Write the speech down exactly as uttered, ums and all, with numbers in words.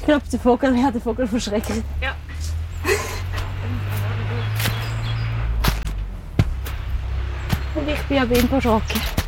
glaube, der Vogel, ja, der Vogel verschreckt. Ja. Und ich bin ja Bimbo erschrocken.